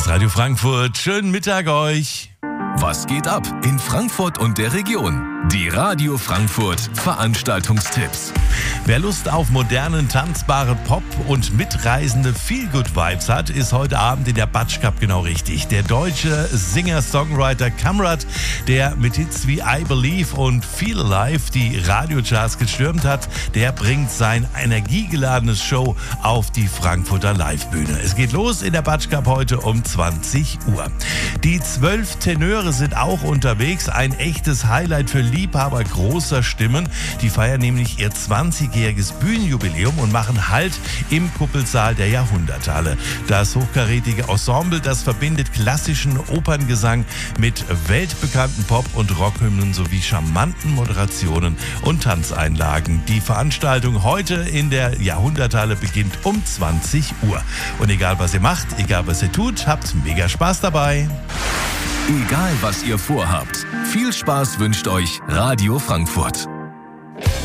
ist Radio Frankfurt. Schönen Mittag euch. Was geht ab in Frankfurt und der Region? Die Radio Frankfurt Veranstaltungstipps. Wer Lust auf modernen, tanzbaren Pop und mitreisende Feel-Good-Vibes hat, ist heute Abend in der Batsch Cup genau richtig. Der deutsche Singer-Songwriter Kamrat, der mit Hits wie I Believe und Feel Alive die Radiocharts gestürmt hat, der bringt sein energiegeladenes Show auf die Frankfurter Live-Bühne. Es geht los in der Batsch Cup heute um 20 Uhr. Die 12 Tenöre sind auch unterwegs. Ein echtes Highlight für Liebhaber großer Stimmen. Die feiern nämlich ihr 20-jähriges Bühnenjubiläum und machen Halt im Kuppelsaal der Jahrhunderthalle. Das hochkarätige Ensemble, das verbindet klassischen Operngesang mit weltbekannten Pop- und Rockhymnen sowie charmanten Moderationen und Tanzeinlagen. Die Veranstaltung heute in der Jahrhunderthalle beginnt um 20 Uhr. Und egal was ihr macht, egal was ihr tut, habt mega Spaß dabei. Egal was ihr vorhabt, viel Spaß wünscht euch Radio Frankfurt.